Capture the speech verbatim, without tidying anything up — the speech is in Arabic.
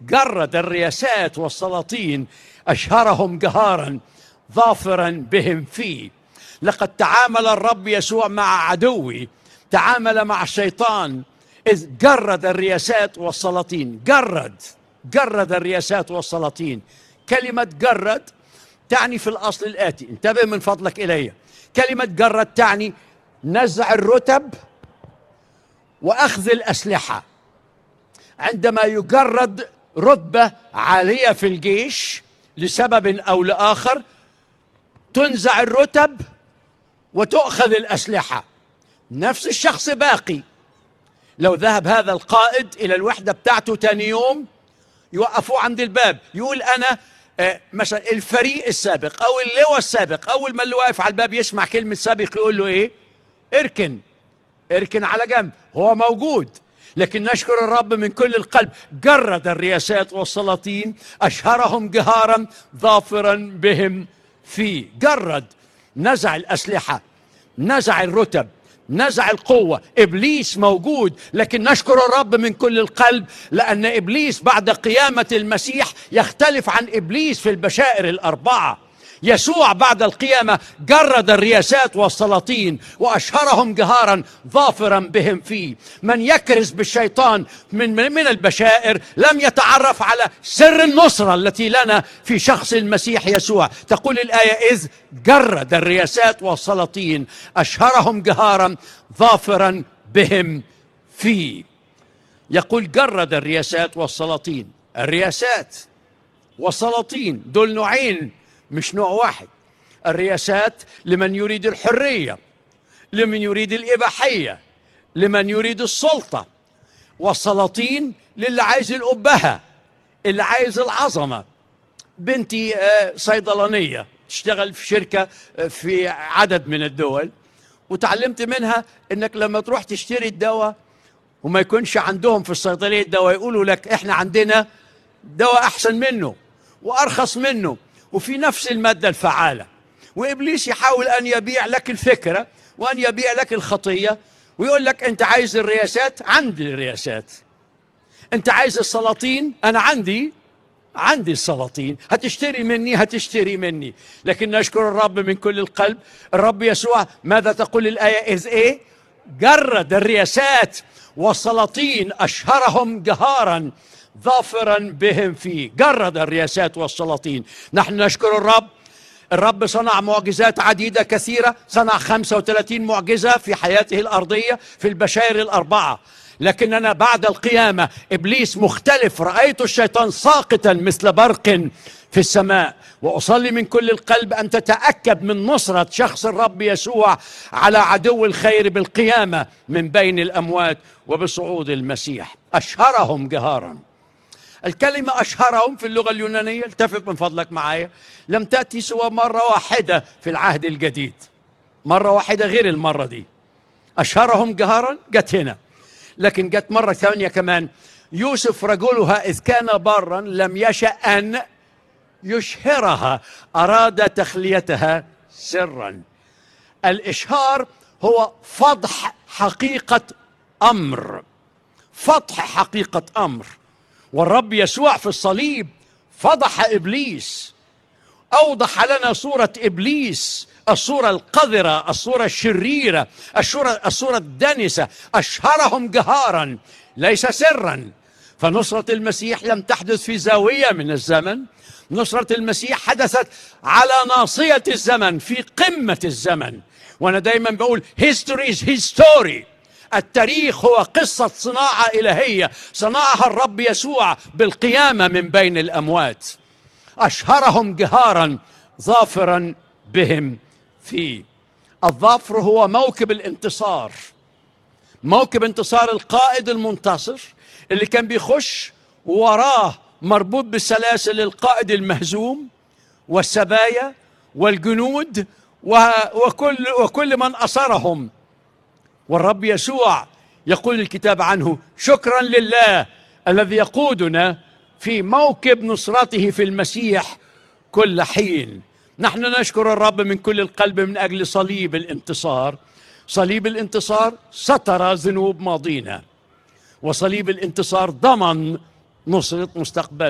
جرد الرياسات والسلاطين، أشهرهم جهارا ظافرا بهم فيه. لقد تعامل الرب يسوع مع عدوي، تعامل مع الشيطان إذ جرد الرياسات والسلاطين. جرد جرد الرياسات والسلاطين. كلمة جرد تعني في الأصل الآتي، انتبه من فضلك إلي. كلمة جرد تعني نزع الرتب وأخذ الأسلحة. عندما يجرد رتبة عالية في الجيش لسبب أو لآخر، تنزع الرتب وتؤخذ الأسلحة. نفس الشخص باقي. لو ذهب هذا القائد إلى الوحدة بتاعته تاني يوم، يوقفوه عند الباب، يقول أنا آه مثلا الفريق السابق أو اللواء السابق. أول ما اللي واقف على الباب يسمع كلمة سابق يقول له إيه؟ اركن اركن على جنب. هو موجود. لكن نشكر الرب من كل القلب، جرد الرياسات والسلاطين، أشهرهم جهارا ظافرا بهم فيه. جرد، نزع الأسلحة، نزع الرتب، نزع القوة. إبليس موجود، لكن نشكر الرب من كل القلب لأن إبليس بعد قيامة المسيح يختلف عن إبليس في البشائر الأربعة. يسوع بعد القيامة جرد الرياسات والسلاطين وأشهرهم جهارا ظافرا بهم فيه. من يكرز بالشيطان من, من البشائر لم يتعرف على سر النصرة التي لنا في شخص المسيح يسوع. تقول الآية إذ جرد الرياسات والسلاطين أشهرهم جهارا ظافرا بهم فيه. يقول جرد الرياسات والسلاطين. الرياسات والسلاطين دول نوعين مش نوع واحد. الرياسات لمن يريد الحرية، لمن يريد الإباحية، لمن يريد السلطة. والسلاطين للي عايز الأبهة، اللي عايز العظمة. بنتي صيدلانية تشتغل في شركة في عدد من الدول، وتعلمت منها انك لما تروح تشتري الدواء وما يكونش عندهم في الصيدلية الدواء، يقولوا لك احنا عندنا دواء احسن منه وارخص منه وفي نفس المادة الفعالة. وإبليس يحاول أن يبيع لك الفكرة وأن يبيع لك الخطية، ويقول لك أنت عايز الرياسات، عندي الرياسات. أنت عايز السلاطين، أنا عندي عندي السلاطين. هتشتري مني هتشتري مني. لكن نشكر الرب من كل القلب. الرب يسوع ماذا تقول الآية؟ إذ إيه؟ جرد الرياسات والسلاطين أشهرهم جهارا ظافرا بهم فيه. جرد الرياسات والسلاطين. نحن نشكر الرب. الرب صنع معجزات عديدة كثيرة، صنع خمسة وثلاثين معجزة في حياته الأرضية في البشائر الأربعة. لكننا بعد القيامة إبليس مختلف. رأيت الشيطان ساقطا مثل برق في السماء. وأصلي من كل القلب أن تتأكد من نصرة شخص الرب يسوع على عدو الخير بالقيامة من بين الأموات وبصعود المسيح. أشهرهم جهارا. الكلمة أشهرهم في اللغة اليونانية، التفت من فضلك معايا، لم تأتي سوى مرة واحدة في العهد الجديد. مرة واحدة غير المرة دي. أشهرهم جهارا جت هنا، لكن جت مرة ثانية كمان. يوسف رجلها إذ كان برا لم يشأ أن يشهرها، أراد تخليتها سرا. الإشهار هو فضح حقيقة أمر. فضح حقيقة أمر. والرب يسوع في الصليب فضح إبليس، أوضح لنا صورة إبليس، الصورة القذرة، الصورة الشريرة، الصورة, الصورة الدنسة. أشهرهم جهارا ليس سرا. فنصرة المسيح لم تحدث في زاوية من الزمن. نصرة المسيح حدثت على ناصية الزمن، في قمة الزمن. وأنا دايما بقول history is his story. التاريخ هو قصة صناعة إلهية صنعها الرب يسوع بالقيامة من بين الأموات. أشهرهم جهارا ظافرا بهم فيه. الظفر هو موكب الانتصار. موكب انتصار القائد المنتصر اللي كان بيخش وراه مربوط بالسلاسل القائد المهزوم والسبايا والجنود وكل, وكل من أسرهم. والرب يسوع يقول الكتاب عنه شكرا لله الذي يقودنا في موكب نصرته في المسيح كل حين. نحن نشكر الرب من كل القلب من أجل صليب الانتصار. صليب الانتصار ستر ذنوب ماضينا، وصليب الانتصار ضمن نصرة مستقبل.